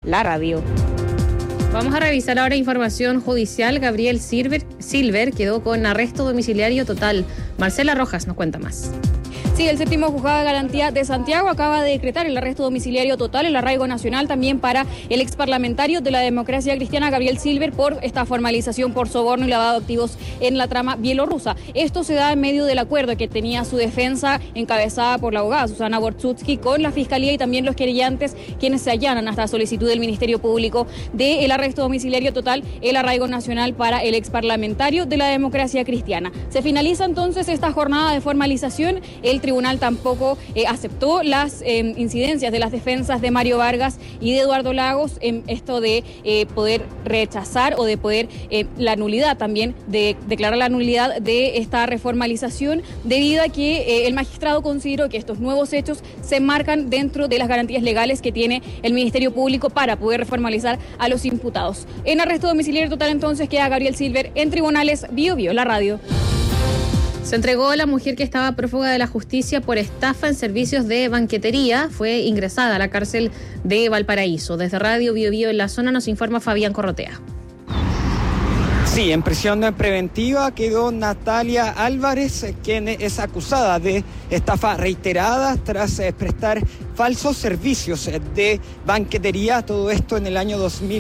la radio. Vamos a revisar ahora información judicial. Gabriel Silver quedó con arresto domiciliario total. Marcela Rojas nos cuenta más. Sí, el séptimo juzgado de garantía de Santiago acaba de decretar el arresto domiciliario total, el arraigo nacional también para el exparlamentario de la Democracia Cristiana, Gabriel Silver, por esta formalización por soborno y lavado de activos en la trama bielorrusa. Esto se da en medio del acuerdo que tenía su defensa encabezada por la abogada Susana Bortzutsky con la Fiscalía y también los querellantes, quienes se allanan hasta la solicitud del Ministerio Público del arresto domiciliario total, el arraigo nacional para el exparlamentario de la Democracia Cristiana. Se finaliza entonces esta jornada de formalización. El tribunal tampoco aceptó las incidencias de las defensas de Mario Vargas y de Eduardo Lagos en esto de poder rechazar o de poder la nulidad también, de declarar la nulidad de esta reformalización, debido a que el magistrado consideró que estos nuevos hechos se enmarcan dentro de las garantías legales que tiene el Ministerio Público para poder reformalizar a los imputados. En arresto domiciliario total entonces queda Gabriel Silver en tribunales Bio, la radio. Se entregó a la mujer que estaba prófuga de la justicia por estafa en servicios de banquetería. Fue ingresada a la cárcel de Valparaíso. Desde Radio Bio en la zona nos informa Fabián Corrotea. Sí, en prisión preventiva quedó Natalia Álvarez, quien es acusada de estafa reiterada tras prestar falsos servicios de banquetería, todo esto en el año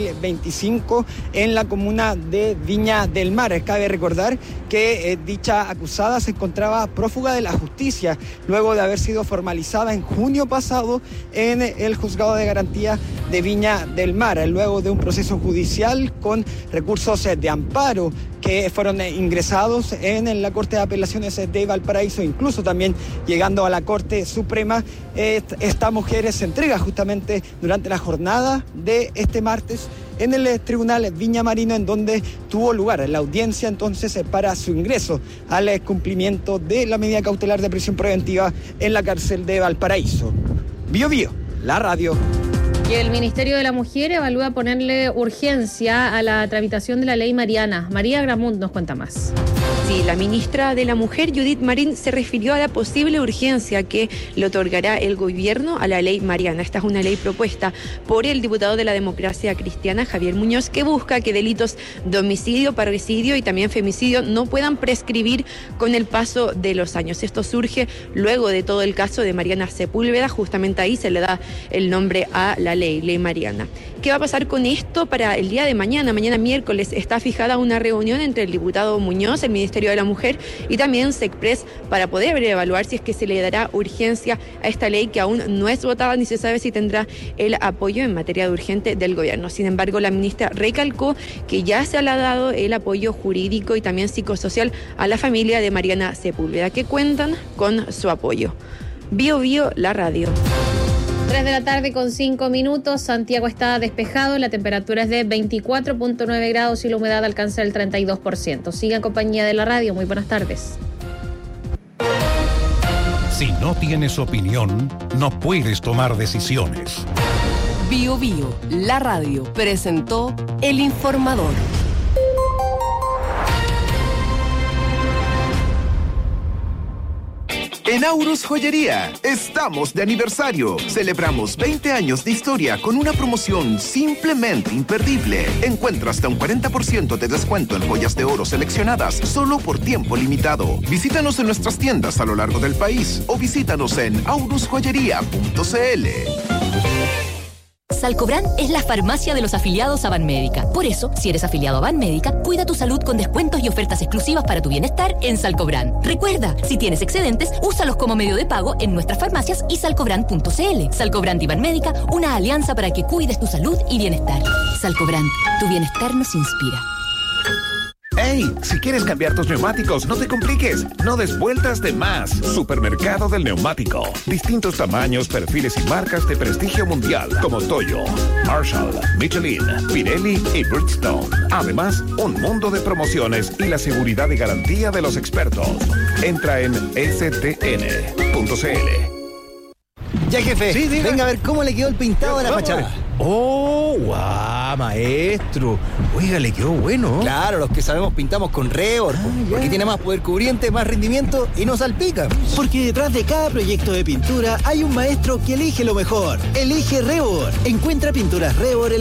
2025 en la comuna de Viña del Mar. Cabe recordar que dicha acusada se encontraba prófuga de la justicia luego de haber sido formalizada en junio pasado en el juzgado de garantía de Viña del Mar, luego de un proceso judicial con recursos de amparo que fueron ingresados en la Corte de Apelaciones de Valparaíso, incluso también llegando a la Corte Suprema. Esta mujer se entrega justamente durante la jornada de este martes en el Tribunal Viña Marino, en donde tuvo lugar la audiencia entonces para su ingreso al cumplimiento de la medida cautelar de prisión preventiva en la cárcel de Valparaíso. Bio, la radio. Y el Ministerio de la Mujer evalúa ponerle urgencia a la tramitación de la ley Mariana. María Gramund nos cuenta más. Sí, la ministra de la Mujer, Judith Marín, se refirió a la posible urgencia que le otorgará el gobierno a la ley Mariana. Esta es una ley propuesta por el diputado de la Democracia Cristiana, Javier Muñoz, que busca que delitos de homicidio, parricidio y también femicidio no puedan prescribir con el paso de los años. Esto surge luego de todo el caso de Mariana Sepúlveda. Justamente ahí se le da el nombre a la ley Mariana. ¿Qué va a pasar con esto para el día de mañana? Mañana miércoles está fijada una reunión entre el diputado Muñoz, el Ministerio de la Mujer y también SECPRES para poder evaluar si es que se le dará urgencia a esta ley que aún no es votada ni se sabe si tendrá el apoyo en materia de urgente del gobierno. Sin embargo, la ministra recalcó que ya se le ha dado el apoyo jurídico y también psicosocial a la familia de Mariana Sepúlveda, que cuentan con su apoyo. Bio, la radio. 3 de la tarde con 5 minutos, Santiago está despejado, la temperatura es de 24.9 grados y la humedad alcanza el 32%. Siga en compañía de la radio, muy buenas tardes. Si no tienes opinión, no puedes tomar decisiones. Bio, la radio, presentó El Informador. En Aurus Joyería, estamos de aniversario. Celebramos 20 años de historia con una promoción simplemente imperdible. Encuentra hasta un 40% de descuento en joyas de oro seleccionadas solo por tiempo limitado. Visítanos en nuestras tiendas a lo largo del país o visítanos en aurusjoyería.cl. Salcobran es la farmacia de los afiliados a Banmédica. Por eso, si eres afiliado a Banmédica, cuida tu salud con descuentos y ofertas exclusivas para tu bienestar en Salcobran. Recuerda, si tienes excedentes, úsalos como medio de pago en nuestras farmacias y salcobran.cl. Salcobran y Banmédica, una alianza para que cuides tu salud y bienestar. Salcobran, tu bienestar nos inspira. ¡Hey! Si quieres cambiar tus neumáticos, no te compliques. No des vueltas de más. Supermercado del Neumático. Distintos tamaños, perfiles y marcas de prestigio mundial como Toyo, Marshall, Michelin, Pirelli y Bridgestone. Además, un mundo de promociones y la seguridad y garantía de los expertos. Entra en stn.cl. Ya, jefe, sí, venga a ver cómo le quedó el pintado de la fachada. ¡Oh, guau, maestro! Oiga, le quedó bueno. Claro, los que sabemos pintamos con Rebor, porque tiene más poder cubriente, más rendimiento y no salpica. Porque detrás de cada proyecto de pintura hay un maestro que elige lo mejor. Elige Rebor. Encuentra pinturas Rebor en